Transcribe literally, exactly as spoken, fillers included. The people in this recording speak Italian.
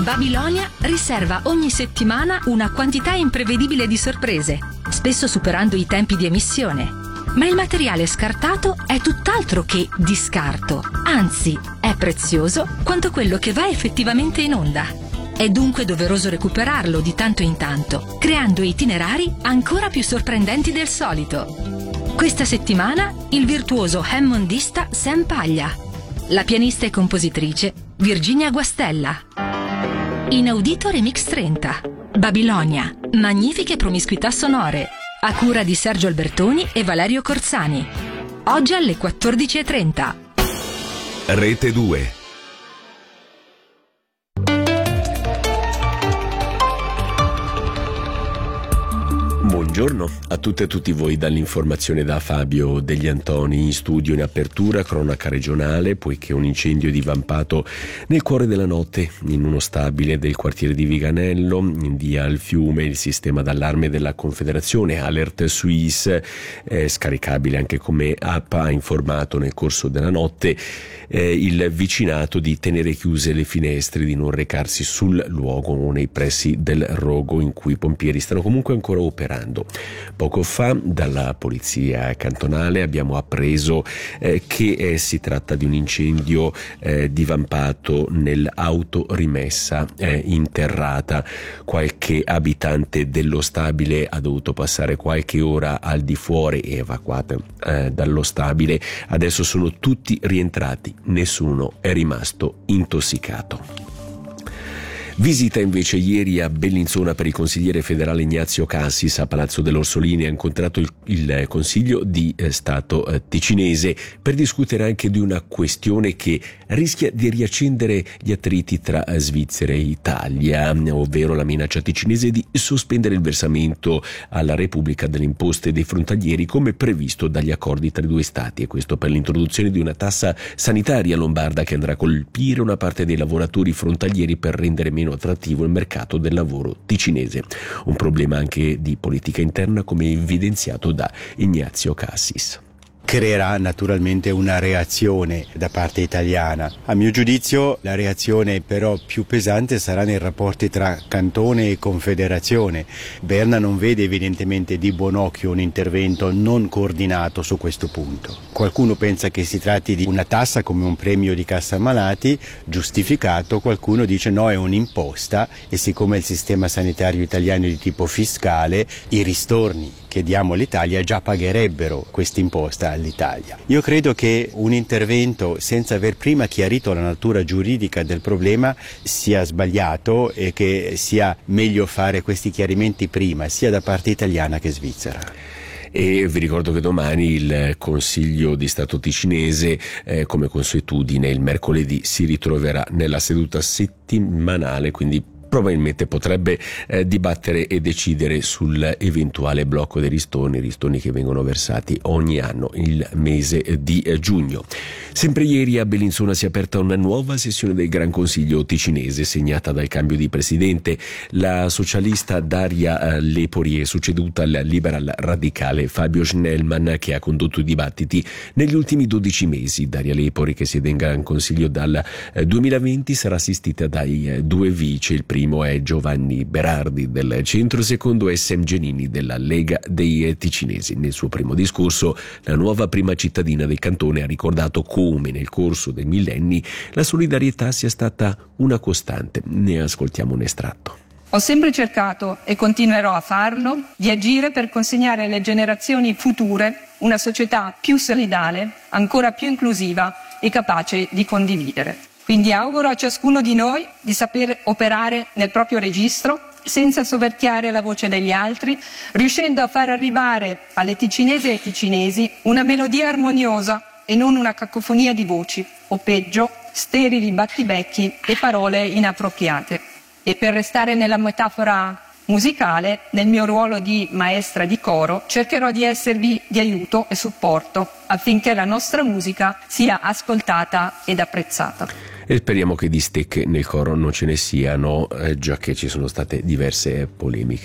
Babilonia riserva ogni settimana una quantità imprevedibile di sorprese, spesso superando i tempi di emissione. Ma il materiale scartato è tutt'altro che di scarto, anzi è prezioso quanto quello che va effettivamente in onda. È dunque doveroso recuperarlo di tanto in tanto, creando itinerari ancora più sorprendenti del solito. Questa settimana il virtuoso hammondista Sam Paglia, la pianista e compositrice Virginia Guastella. Inaudito Remix trenta. Babilonia, magnifiche promiscuità sonore, a cura di Sergio Albertoni e Valerio Corzani. Oggi alle quattordici e trenta. Rete due. Buongiorno a tutte e tutti voi dall'informazione da Fabio Degli Antoni. In studio in apertura cronaca regionale, poiché un incendio è divampato nel cuore della notte in uno stabile del quartiere di Viganello, in via al Fiume. Il sistema d'allarme della Confederazione Alert Suisse, eh, scaricabile anche come app, ha informato nel corso della notte eh, il vicinato di tenere chiuse le finestre, di non recarsi sul luogo o nei pressi del rogo, in cui i pompieri stanno comunque ancora operando. Poco fa dalla polizia cantonale abbiamo appreso eh, che eh, si tratta di un incendio eh, divampato nell'autorimessa eh, interrata. Qualche abitante dello stabile ha dovuto passare qualche ora al di fuori e evacuata eh, dallo stabile. Adesso sono tutti rientrati, nessuno è rimasto intossicato. Visita invece ieri a Bellinzona per il consigliere federale Ignazio Cassis a Palazzo dell'Orsolini. Ha incontrato il, il Consiglio di eh, Stato eh, ticinese per discutere anche di una questione che rischia di riaccendere gli attriti tra eh, Svizzera e Italia, ovvero la minaccia ticinese di sospendere il versamento alla Repubblica delle imposte dei frontalieri come previsto dagli accordi tra i due Stati, e questo per l'introduzione di una tassa sanitaria lombarda che andrà a colpire una parte dei lavoratori frontalieri per rendere meno attrattivo il mercato del lavoro ticinese. Un problema anche di politica interna, come evidenziato da Ignazio Cassis. Creerà naturalmente una reazione da parte italiana. A mio giudizio la reazione però più pesante sarà nei rapporti tra cantone e confederazione. Berna non vede evidentemente di buon occhio un intervento non coordinato su questo punto. Qualcuno pensa che si tratti di una tassa come un premio di cassa malati, giustificato. Qualcuno dice no, è un'imposta, e siccome il sistema sanitario italiano è di tipo fiscale, i ristorni che diamo all'Italia già pagherebbero questa imposta all'Italia. Io credo che un intervento senza aver prima chiarito la natura giuridica del problema sia sbagliato, e che sia meglio fare questi chiarimenti prima, sia da parte italiana che svizzera. E vi ricordo che domani il Consiglio di Stato ticinese, eh, come consuetudine il mercoledì, si ritroverà nella seduta settimanale, quindi probabilmente potrebbe eh, dibattere e decidere sull'eventuale blocco dei ristoni, ristoni che vengono versati ogni anno il mese di eh, giugno. Sempre ieri a Bellinzona si è aperta una nuova sessione del Gran Consiglio ticinese, segnata dal cambio di presidente. La socialista Daria eh, Lepori è succeduta al liberal radicale Fabio Schnellmann, che ha condotto i dibattiti negli ultimi dodici mesi. Daria Lepori, che siede in Gran Consiglio dal eh, duemilaventi, sarà assistita dai eh, due vice. Il primo è Giovanni Berardi del centro, il secondo è Sam Genini della Lega dei Ticinesi. Nel suo primo discorso la nuova prima cittadina del cantone ha ricordato come nel corso dei millenni la solidarietà sia stata una costante. Ne ascoltiamo un estratto. Ho sempre cercato, e continuerò a farlo, di agire per consegnare alle generazioni future una società più solidale, ancora più inclusiva e capace di condividere. Quindi auguro a ciascuno di noi di saper operare nel proprio registro, senza soverchiare la voce degli altri, riuscendo a far arrivare alle ticinesi e ai ticinesi una melodia armoniosa e non una cacofonia di voci, o peggio, sterili battibecchi e parole inappropriate. E per restare nella metafora musicale, nel mio ruolo di maestra di coro, cercherò di esservi di aiuto e supporto affinché la nostra musica sia ascoltata ed apprezzata. E speriamo che di stecche nel coro non ce ne siano, eh, già che ci sono state diverse polemiche.